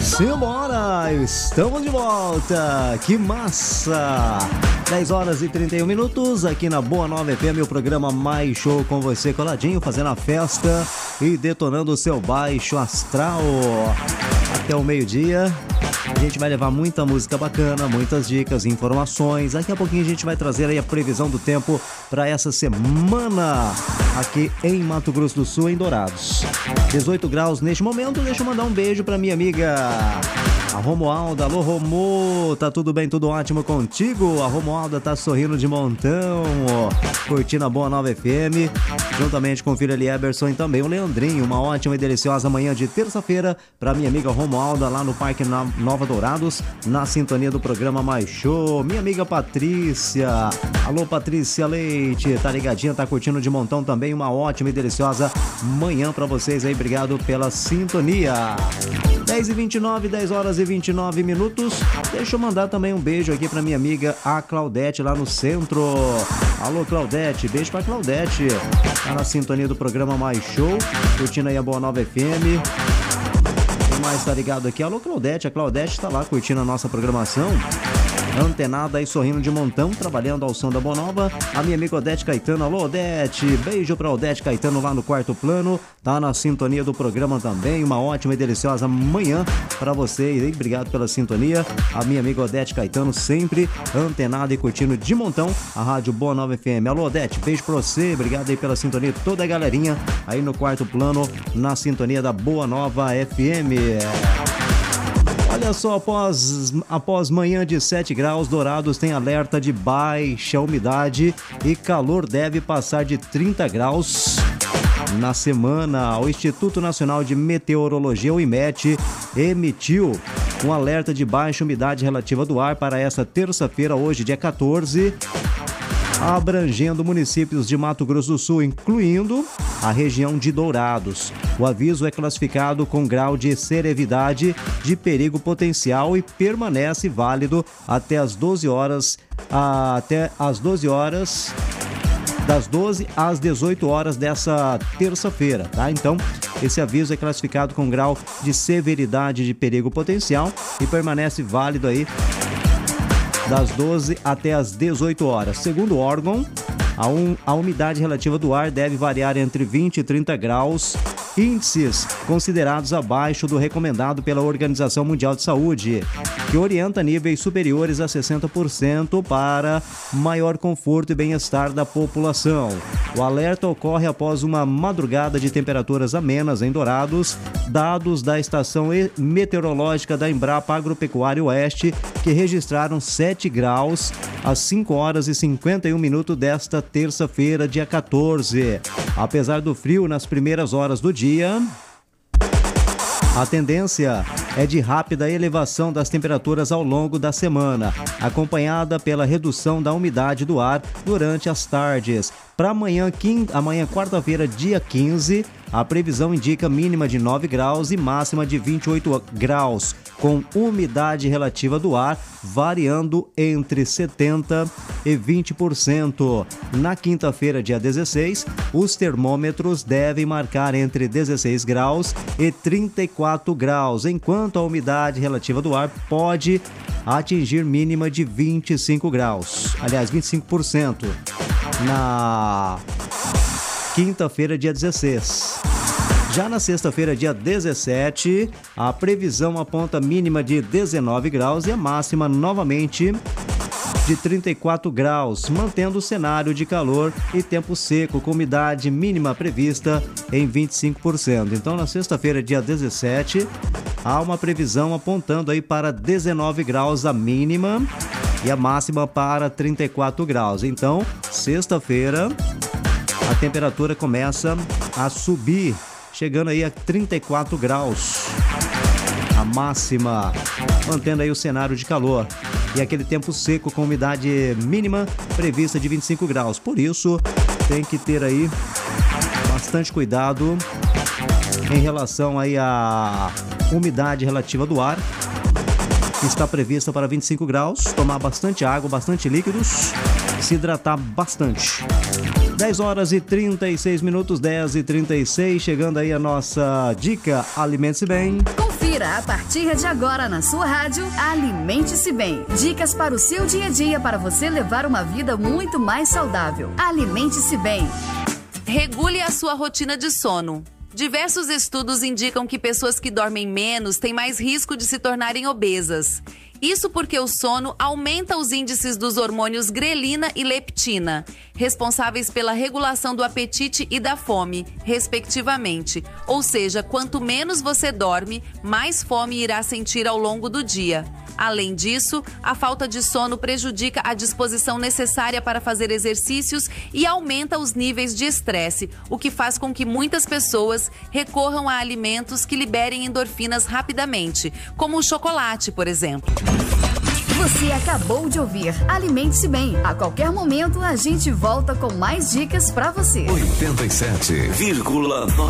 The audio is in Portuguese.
Simbora, estamos de volta, que massa! 10 horas e 31 minutos aqui na Boa Nova FM, o programa Mais Show com você coladinho, fazendo a festa e detonando o seu baixo astral. Até o meio-dia, a gente vai levar muita música bacana, muitas dicas e informações. Daqui a pouquinho a gente vai trazer aí a previsão do tempo para essa semana aqui em Mato Grosso do Sul, em Dourados. 18 graus neste momento. Deixa eu mandar um beijo para minha amiga a Romualda. Alô, Romo, tá tudo bem, tudo ótimo contigo? A Romualda tá sorrindo de montão, curtindo a Boa Nova FM, juntamente com o filho Elieberson e também o Leandrinho. Uma ótima e deliciosa manhã de terça-feira para minha amiga Romualda lá no Parque Nova Dourados, na sintonia do programa Mais Show. Minha amiga Patrícia, alô Patrícia Leite, tá ligadinha, tá curtindo de montão também. Uma ótima e deliciosa manhã para vocês aí, obrigado pela sintonia. 10h29, 10 horas e 29 minutos. Deixa eu mandar também um beijo aqui pra minha amiga, a Claudete, lá no centro. Alô, Claudete, beijo pra Claudete. Tá na sintonia do programa Mais Show, curtindo aí a Boa Nova FM. Quem mais tá ligado aqui? Alô, Claudete. A Claudete tá lá curtindo a nossa programação, antenada e sorrindo de montão, trabalhando ao som da Boa Nova. A minha amiga Odete Caetano, alô Odete, beijo pra Odete Caetano lá no quarto plano, tá na sintonia do programa também. Uma ótima e deliciosa manhã pra vocês, hein? Obrigado pela sintonia. A minha amiga Odete Caetano sempre antenada e curtindo de montão a rádio Boa Nova FM. Alô Odete, beijo pra você, obrigado aí pela sintonia, toda a galerinha aí no quarto plano, na sintonia da Boa Nova FM. Olha só, após manhã de 7 graus, Dourados tem alerta de baixa umidade e calor deve passar de 30 graus na semana. O Instituto Nacional de Meteorologia, o IMET, emitiu um alerta de baixa umidade relativa do ar para essa terça-feira, hoje, dia 14, abrangendo municípios de Mato Grosso do Sul, incluindo a região de Dourados. O aviso é classificado com grau de severidade de perigo potencial e permanece válido até as 12 horas, das 12 às 18 horas dessa terça-feira, tá? Então, esse aviso é classificado com grau de severidade de perigo potencial e permanece válido aí das 12 até as 18 horas. Segundo o órgão, a umidade relativa do ar deve variar entre 20 e 30 graus, índices considerados abaixo do recomendado pela Organização Mundial de Saúde, que orienta níveis superiores a 60% para maior conforto e bem-estar da população. O alerta ocorre após uma madrugada de temperaturas amenas em Dourados, dados da Estação Meteorológica da Embrapa Agropecuária Oeste, que registraram 7 graus às 5 horas e 51 minutos desta terça-feira, dia 14. Apesar do frio nas primeiras horas do dia, a tendência é de rápida elevação das temperaturas ao longo da semana, acompanhada pela redução da umidade do ar durante as tardes. Para amanhã, quarta-feira, dia 15, a previsão indica mínima de 9 graus e máxima de 28 graus, com umidade relativa do ar variando entre 70% e 20%. Na quinta-feira, dia 16, os termômetros devem marcar entre 16 graus e 34 graus, enquanto a umidade relativa do ar pode atingir mínima de 25 graus. Aliás, 25%. Na quinta-feira, dia 16. Já na sexta-feira, dia 17, a previsão aponta mínima de 19 graus e a máxima novamente de 34 graus, mantendo o cenário de calor e tempo seco, com umidade mínima prevista em 25%. Então, na sexta-feira, dia 17, há uma previsão apontando aí para 19 graus a mínima e a máxima para 34 graus. Então, sexta-feira, a temperatura começa a subir, chegando aí a 34 graus. A máxima, mantendo aí o cenário de calor. E aquele tempo seco com umidade mínima prevista de 25 graus. Por isso, tem que ter aí bastante cuidado em relação aí à umidade relativa do ar, que está prevista para 25 graus. Tomar bastante água, bastante líquidos, se hidratar bastante. 10 horas e 36 minutos, 10 e 36, chegando aí a nossa dica Alimente-se Bem. Confira Confira a partir de agora na sua rádio Alimente-se Bem. Dicas para o seu dia a dia para você levar uma vida muito mais saudável. Alimente-se Bem. Regule a sua rotina de sono. Diversos estudos indicam que pessoas que dormem menos têm mais risco de se tornarem obesas. Isso porque o sono aumenta os índices dos hormônios grelina e leptina, responsáveis pela regulação do apetite e da fome, respectivamente. Ou seja, quanto menos você dorme, mais fome irá sentir ao longo do dia. Além disso, a falta de sono prejudica a disposição necessária para fazer exercícios e aumenta os níveis de estresse, o que faz com que muitas pessoas recorram a alimentos que liberem endorfinas rapidamente, como o chocolate, por exemplo. Você acabou de ouvir Alimente-se Bem. A qualquer momento a gente volta com mais dicas para você. 87,9